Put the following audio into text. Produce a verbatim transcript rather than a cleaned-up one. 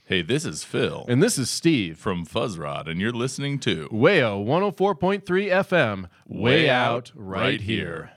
Hey, this is Phil. And this is Steve. From Fuzzrod, and you're listening to Wayo one oh four point three F M. Way, Way out, out right, right here. here.